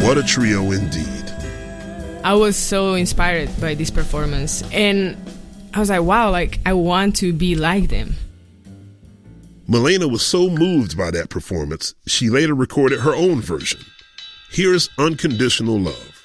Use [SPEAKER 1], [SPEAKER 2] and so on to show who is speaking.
[SPEAKER 1] What a trio indeed.
[SPEAKER 2] I was so inspired by this performance, and I was like, wow, like I want to be like them.
[SPEAKER 1] Malena was so moved by that performance, she later recorded her own version. Here's Unconditional Love.